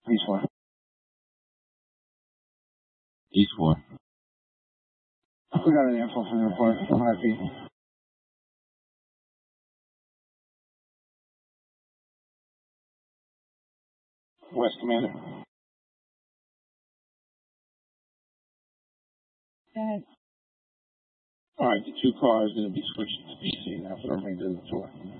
East 1. East 4. We got an info from the report. 100 feet. West, Commander. Go ahead. All right, the 2 cars are going to be switched to DC now for the remainder of the tour.